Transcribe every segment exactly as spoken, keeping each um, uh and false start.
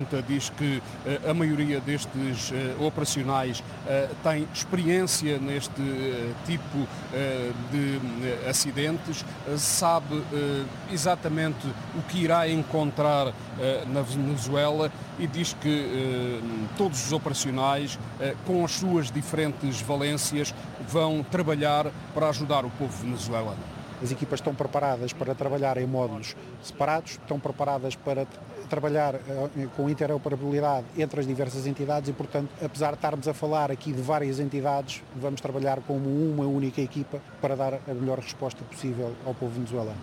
pergunta diz que a maioria destes operacionais tem experiência neste tipo de acidentes, sabe exatamente o que irá encontrar na Venezuela e diz que todos os operacionais, com as suas diferentes valências, vão trabalhar para ajudar o povo venezuelano. As equipas estão preparadas para trabalhar em módulos separados, estão preparadas para trabalhar com interoperabilidade entre as diversas entidades e, portanto, apesar de estarmos a falar aqui de várias entidades, vamos trabalhar como uma única equipa para dar a melhor resposta possível ao povo venezuelano.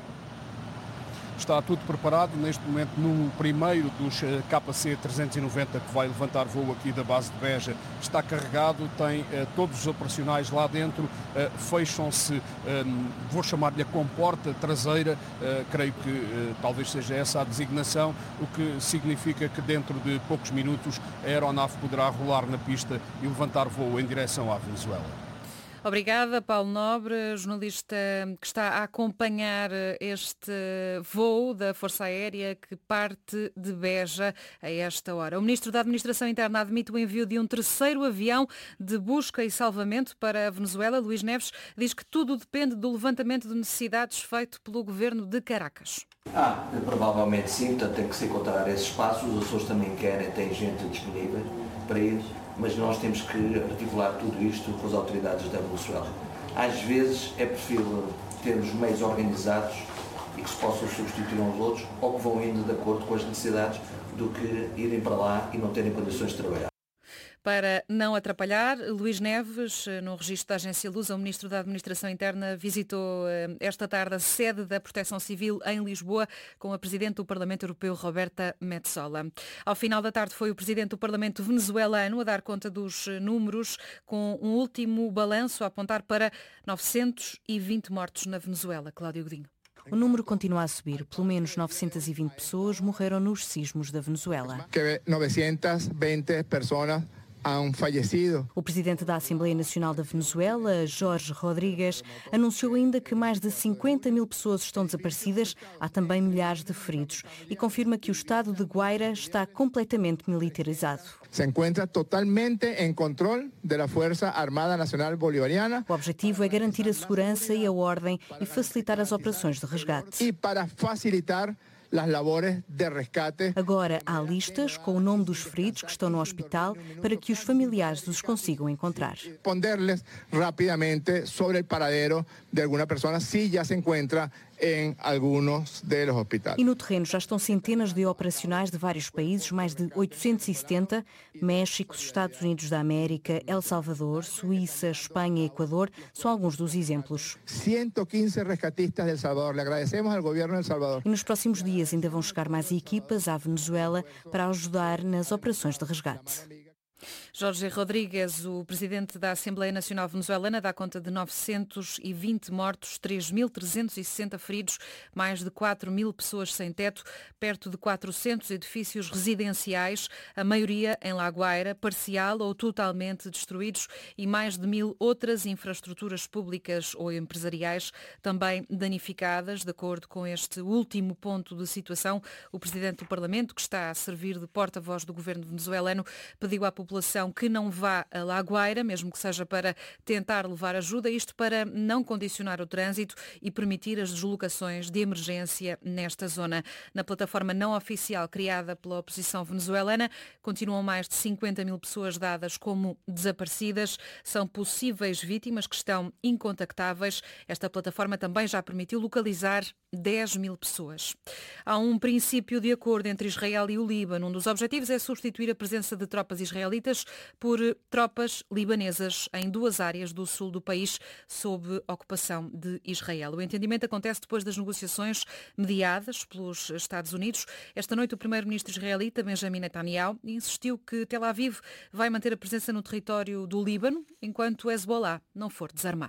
Está tudo preparado, neste momento no primeiro dos K C trezentos e noventa que vai levantar voo aqui da base de Beja, está carregado, tem uh, todos os operacionais lá dentro, uh, fecham-se, um, vou chamar-lhe a comporta traseira, uh, creio que uh, talvez seja essa a designação, o que significa que dentro de poucos minutos a aeronave poderá rolar na pista e levantar voo em direção à Venezuela. Obrigada, Paulo Nobre, jornalista que está a acompanhar este voo da Força Aérea que parte de Beja a esta hora. O Ministro da Administração Interna admite o envio de um terceiro avião de busca e salvamento para a Venezuela. Luís Neves diz que tudo depende do levantamento de necessidades feito pelo governo de Caracas. Ah, provavelmente sim, portanto tem que se encontrar esses espaços. Os Açores também querem, tem gente disponível para ir, mas nós temos que articular tudo isto com as autoridades da Venezuela. Às vezes é preferível termos meios organizados e que se possam substituir uns outros ou que vão indo de acordo com as necessidades do que irem para lá e não terem condições de trabalhar. Para não atrapalhar, Luís Neves, no registro da Agência Lusa, o Ministro da Administração Interna, visitou esta tarde a sede da Proteção Civil em Lisboa com a Presidente do Parlamento Europeu, Roberta Metsola. Ao final da tarde foi o Presidente do Parlamento venezuelano a dar conta dos números, com um último balanço a apontar para novecentos e vinte mortos na Venezuela. Cláudio Godinho. O número continua a subir. Pelo menos novecentas e vinte pessoas morreram nos sismos da Venezuela. Que novecentas e vinte pessoas han fallecido. O presidente da Assembleia Nacional da Venezuela, Jorge Rodrigues, anunciou ainda que mais de cinquenta mil pessoas estão desaparecidas, há também milhares de feridos, e confirma que o estado de Guaira está completamente militarizado. Se encontra totalmente em controle da Força Armada Nacional Bolivariana. O objetivo é garantir a segurança e a ordem e facilitar as operações de resgate. E para facilitar as labores de resgate. Agora há listas com o nome dos feridos que estão no hospital para que os familiares os consigam encontrar. Responderles rapidamente sobre o paradero de alguma pessoa se já se encontra em alguns dos hospitais. E no terreno já estão centenas de operacionais de vários países, mais de oitocentos e setenta, México, Estados Unidos da América, El Salvador, Suíça, Espanha e Equador, são alguns dos exemplos. cento e quinze resgatistas de El Salvador. Le agradecemos ao governo de El Salvador. E nos próximos dias ainda vão chegar mais equipas à Venezuela para ajudar nas operações de resgate. Jorge Rodrigues, o presidente da Assembleia Nacional Venezuelana, dá conta de novecentos e vinte mortos, três mil trezentos e sessenta feridos, mais de quatro mil pessoas sem teto, perto de quatrocentos edifícios residenciais, a maioria em La Guaira, parcial ou totalmente destruídos, e mais de mil outras infraestruturas públicas ou empresariais também danificadas. De acordo com este último ponto de situação, o presidente do Parlamento, que está a servir de porta-voz do governo venezuelano, pediu à população que não vá a La Guaira, mesmo que seja para tentar levar ajuda, isto para não condicionar o trânsito e permitir as deslocações de emergência nesta zona. Na plataforma não oficial criada pela oposição venezuelana, continuam mais de cinquenta mil pessoas dadas como desaparecidas. São possíveis vítimas que estão incontactáveis. Esta plataforma também já permitiu localizar dez mil pessoas. Há um princípio de acordo entre Israel e o Líbano. Um dos objetivos é substituir a presença de tropas israelitas por tropas libanesas em duas áreas do sul do país sob ocupação de Israel. O entendimento acontece depois das negociações mediadas pelos Estados Unidos. Esta noite o primeiro-ministro israelita, Benjamin Netanyahu, insistiu que Tel Aviv vai manter a presença no território do Líbano enquanto Hezbollah não for desarmado.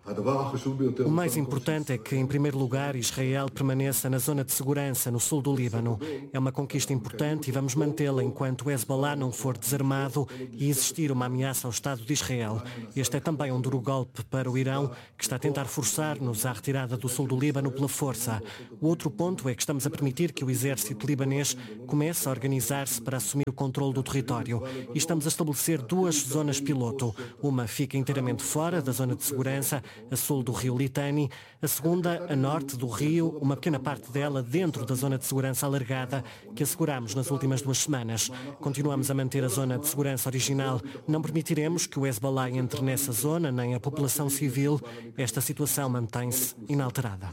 O mais importante é que, em primeiro lugar, Israel permaneça na zona de segurança no sul do Líbano. É uma conquista importante e vamos mantê-la enquanto o Hezbollah não for desarmado e existir uma ameaça ao Estado de Israel. Este é também um duro golpe para o Irão, que está a tentar forçar-nos à retirada do sul do Líbano pela força. O outro ponto é que estamos a permitir que o exército libanês comece a organizar-se para assumir o controle do território. E estamos a estabelecer duas zonas piloto. Uma fica inteiramente fora da zona de segurança, a sul do rio Litani, a segunda a norte do rio, uma pequena parte dela dentro da zona de segurança alargada que asseguramos nas últimas duas semanas. Continuamos a manter a zona de segurança original. Não permitiremos que o Hezbollah entre nessa zona, nem a população civil. Esta situação mantém-se inalterada.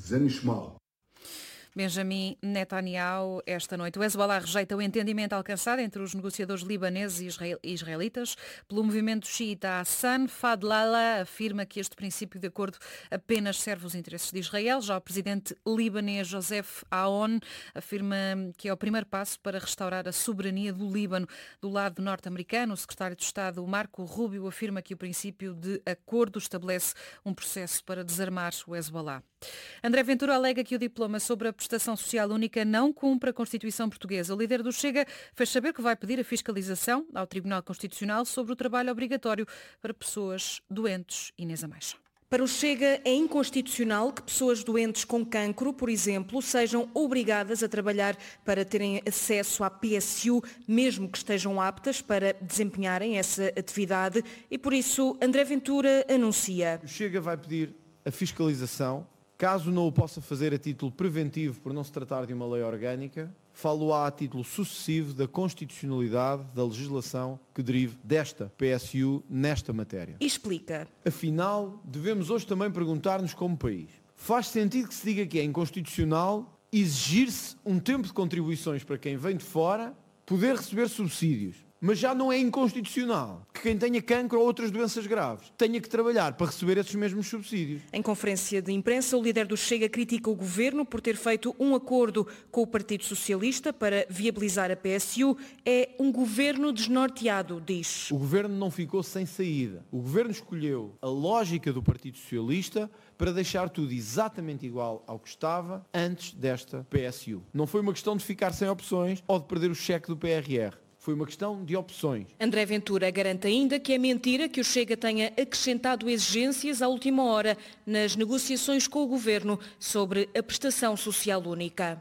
Benjamin Netanyahu, esta noite. O Hezbollah rejeita o entendimento alcançado entre os negociadores libaneses e israelitas pelo movimento xiita Hassan Fadlallah. Afirma que este princípio de acordo apenas serve os interesses de Israel. Já o presidente libanês Joseph Aoun afirma que é o primeiro passo para restaurar a soberania do Líbano. Do lado norte-americano, o secretário de Estado Marco Rubio afirma que o princípio de acordo estabelece um processo para desarmar o Hezbollah. André Ventura alega que o diploma sobre a prestação social única não cumpre a Constituição portuguesa. O líder do Chega fez saber que vai pedir a fiscalização ao Tribunal Constitucional sobre o trabalho obrigatório para pessoas doentes. Inês Ameixa. Para o Chega, é inconstitucional que pessoas doentes com cancro, por exemplo, sejam obrigadas a trabalhar para terem acesso à P S U, mesmo que estejam aptas para desempenharem essa atividade. E por isso, André Ventura anuncia. O Chega vai pedir a fiscalização. Caso não o possa fazer a título preventivo por não se tratar de uma lei orgânica, falo-á a título sucessivo da constitucionalidade da legislação que derive desta P S U nesta matéria. Explica. Afinal, devemos hoje também perguntar-nos como país. Faz sentido que se diga que é inconstitucional exigir-se um tempo de contribuições para quem vem de fora poder receber subsídios. Mas já não é inconstitucional que quem tenha cancro ou outras doenças graves tenha que trabalhar para receber esses mesmos subsídios. Em conferência de imprensa, o líder do Chega critica o governo por ter feito um acordo com o Partido Socialista para viabilizar a P S U. É um governo desnorteado, diz. O governo não ficou sem saída. O governo escolheu a lógica do Partido Socialista para deixar tudo exatamente igual ao que estava antes desta P S U. Não foi uma questão de ficar sem opções ou de perder o cheque do P R R. Foi uma questão de opções. André Ventura garante ainda que é mentira que o Chega tenha acrescentado exigências à última hora nas negociações com o Governo sobre a prestação social única.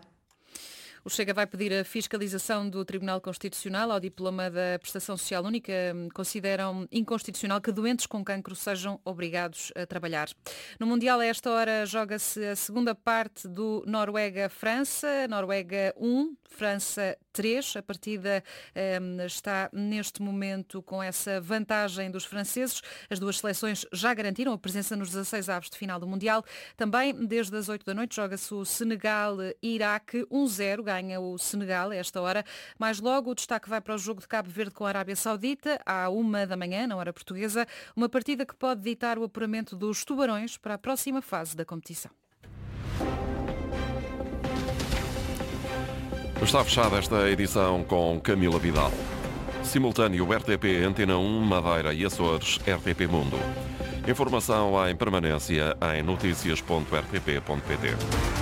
O Chega vai pedir a fiscalização do Tribunal Constitucional ao diploma da prestação social única. Consideram inconstitucional que doentes com cancro sejam obrigados a trabalhar. No Mundial, a esta hora, joga-se a segunda parte do Noruega-França. Noruega um, França três. A partida um, está neste momento com essa vantagem dos franceses. As duas seleções já garantiram a presença nos dezasseis avos de final do Mundial. Também, desde as oito da noite, joga-se o Senegal-Iraque um zero. Ganha o Senegal a esta hora. Mais logo, o destaque vai para o jogo de Cabo Verde com a Arábia Saudita, à uma da manhã, na hora portuguesa. Uma partida que pode ditar o apuramento dos tubarões para a próxima fase da competição. Está fechada esta edição com Camila Vidal. Simultâneo R T P, Antena um, Madeira e Açores, R T P Mundo. Informação em permanência em notícias ponto r t p ponto p t.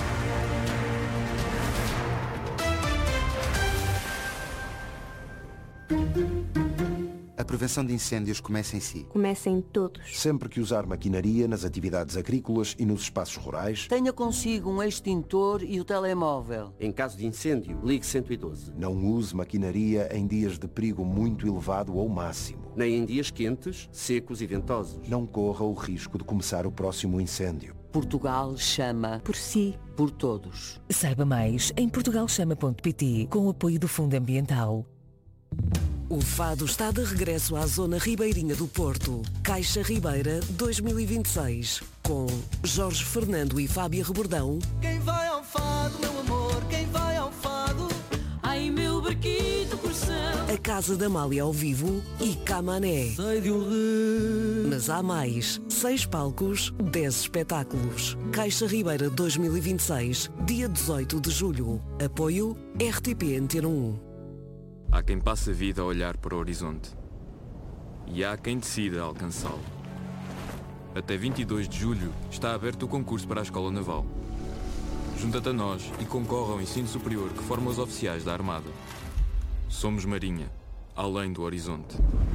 A prevenção de incêndios começa em si. Começa em todos. Sempre que usar maquinaria nas atividades agrícolas e nos espaços rurais, tenha consigo um extintor e o telemóvel. Em caso de incêndio, ligue cento e doze. Não use maquinaria em dias de perigo muito elevado ou máximo. Nem em dias quentes, secos e ventosos. Não corra o risco de começar o próximo incêndio. Portugal chama por si, por todos. Saiba mais em portugal chama ponto p t com o apoio do Fundo Ambiental. O Fado está de regresso à zona ribeirinha do Porto. Caixa Ribeira dois mil e vinte e seis. Com Jorge Fernando e Fábia Rebordão. Quem vai ao Fado, meu amor, quem vai ao Fado? Ai, meu barquito coração. A Casa da Amália ao vivo e Camané. Sei de um rio. Mas há mais. Seis palcos, dez espetáculos. Caixa Ribeira dois mil e vinte e seis. Dia dezoito de julho. Apoio R T P Antena um. Há quem passe a vida a olhar para o horizonte e há quem decida alcançá-lo. Até vinte e dois de julho está aberto o concurso para a Escola Naval. Junta-te a nós e concorre ao ensino superior que forma os oficiais da Armada. Somos Marinha, além do horizonte.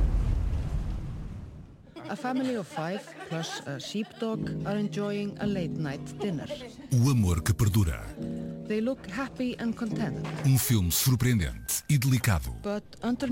A family of five plus a sheepdog are enjoying a late night dinner. O amor que perdura. They look happy and content. Um filme surpreendente e delicado. But under